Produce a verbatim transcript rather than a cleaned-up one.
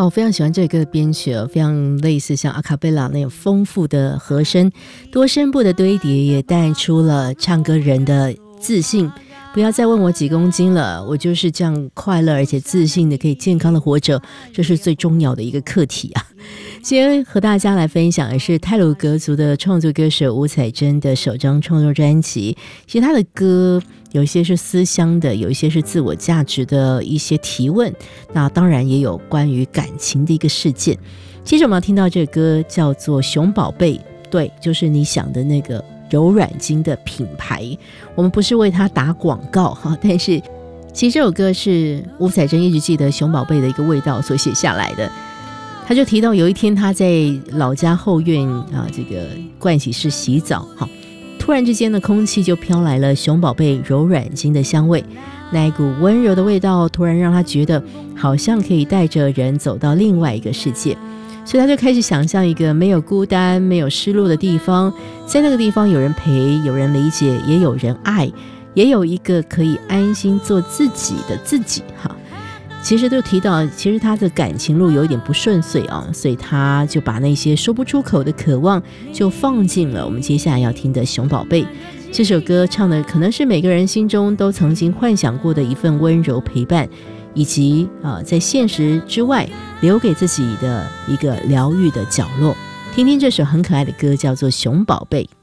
哦，非常喜欢这个编曲哦，非常类似像阿卡贝拉那种丰富的和声，多声部的堆叠也带出了唱歌人的自信。不要再问我几公斤了，我就是这样快乐而且自信的可以健康的活着，这是最重要的一个课题啊。今天和大家来分享的是太鲁阁族的创作歌手吴彩珍的首张创作专辑。其实他的歌有一些是思乡的，有一些是自我价值的一些提问，那当然也有关于感情的一个事件。接着我们要听到这个歌叫做熊宝贝，对，就是你想的那个柔软精的品牌。我们不是为他打广告哈，但是其实这首歌是吴彩珍一直记得熊宝贝的一个味道所写下来的。他就提到有一天他在老家后院啊，这个盥洗室洗澡哈，突然之间的空气就飘来了熊宝贝柔软精的香味，那一股温柔的味道突然让他觉得好像可以带着人走到另外一个世界。所以他就开始想象一个没有孤单没有失落的地方，在那个地方有人陪，有人理解，也有人爱，也有一个可以安心做自己的自己哈。其实就提到其实他的感情路有一点不顺遂啊，所以他就把那些说不出口的渴望就放进了我们接下来要听的熊宝贝。这首歌唱的可能是每个人心中都曾经幻想过的一份温柔陪伴，以及、呃、在现实之外留给自己的一个疗愈的角落。听听这首很可爱的歌，叫做熊宝贝。